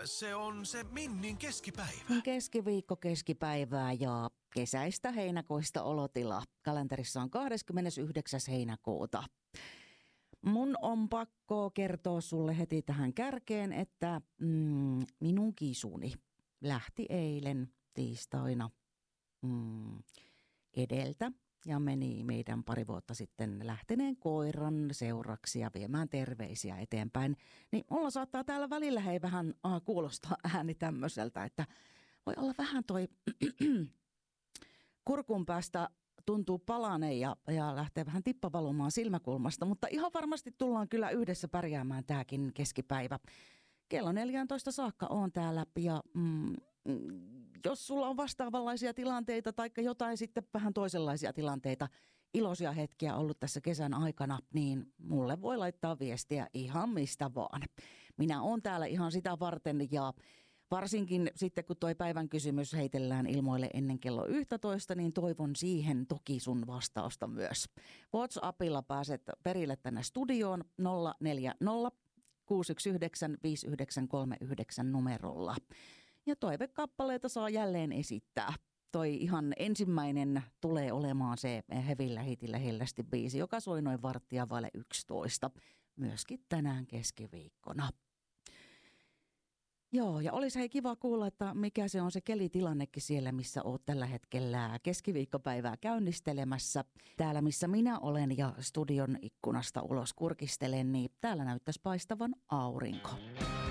Se on se Minnin keskipäivä. Keskiviikko keskipäivää ja kesäistä heinäkuista olotilaa. Kalenterissa on 29. heinäkuuta. Mun on pakko kertoa sulle heti tähän kärkeen, että minun kisuni lähti eilen tiistaina edeltä ja meni meidän pari vuotta sitten lähteneen koiran seuraksi ja viemään terveisiä eteenpäin. Niin mulla saattaa täällä välillä vähän kuulostaa ääni tämmöiseltä, että voi olla vähän toi kurkun päästä tuntuu palaneen ja lähtee vähän tippa valumaan silmäkulmasta, mutta ihan varmasti tullaan kyllä yhdessä pärjäämään tääkin keskipäivä. Kello 14 saakka on täällä ja jos sulla on vastaavanlaisia tilanteita tai jotain sitten vähän toisenlaisia tilanteita, iloisia hetkiä ollut tässä kesän aikana, niin mulle voi laittaa viestiä ihan mistä vaan. Minä oon täällä ihan sitä varten ja varsinkin sitten, kun toi päivän kysymys heitellään ilmoille ennen kello 11, niin toivon siihen toki sun vastausta myös. WhatsAppilla pääset perille tänne studioon 040 619 5939 numerolla. Ja toivekappaleita saa jälleen esittää. Toi ihan ensimmäinen tulee olemaan se Hevillä hitillä hellästi biisi, joka soi noin 11:15. Myöskin tänään keskiviikkona. Joo, ja olisi hei kiva kuulla, että mikä se on se kelitilannekin siellä, missä oot tällä hetkellä keskiviikkopäivää käynnistelemässä. Täällä, missä minä olen ja studion ikkunasta ulos kurkistelen, niin täällä näyttäisi paistavan aurinko.